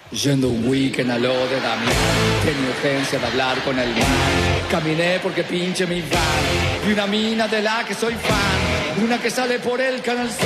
Yendo un weekend a lo de Damián, tenía urgencia de hablar con el man. Caminé porque pinche mi van. Vi una mina de la que soy fan, una que sale por el canal 5.